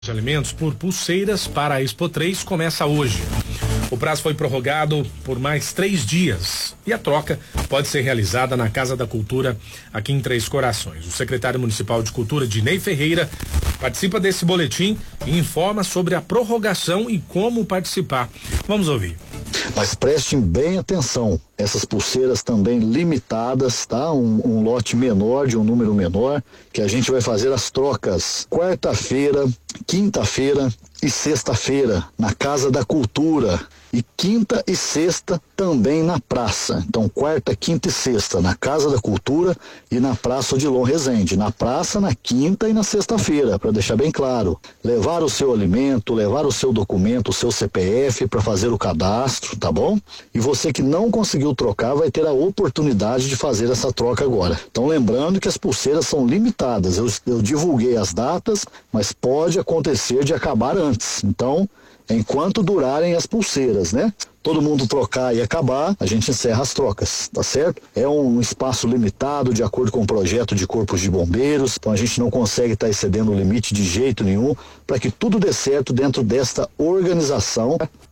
de alimentos por pulseiras para a Expo 3 começa hoje. O prazo foi prorrogado por mais 3 dias e a troca pode ser realizada na Casa da Cultura aqui em Três Corações. O secretário municipal de Cultura, Dinei Ferreira, participa desse boletim e informa sobre a prorrogação e como participar. Vamos ouvir. Mas prestem bem atenção, essas pulseiras também limitadas, tá? Um lote menor, de um número menor, que a gente vai fazer as trocas quarta-feira, quinta-feira e sexta-feira na Casa da Cultura. E quinta e sexta também na praça. Então, quarta, quinta e sexta na Casa da Cultura e na Praça Odilon Rezende. Na praça, na quinta e na sexta-feira, para deixar bem claro. Levar o seu alimento, levar o seu documento, o seu CPF para fazer o cadastro, tá bom? E você que não conseguiu trocar vai ter a oportunidade de fazer essa troca agora. Então, lembrando que as pulseiras são limitadas. Eu divulguei as datas, mas pode acontecer de acabar antes. Então, enquanto durarem as pulseiras, né? Todo mundo trocar e acabar, a gente encerra as trocas, tá certo? É um espaço limitado de acordo com o projeto de corpos de bombeiros, então a gente não consegue estar excedendo o limite de jeito nenhum para que tudo dê certo dentro desta organização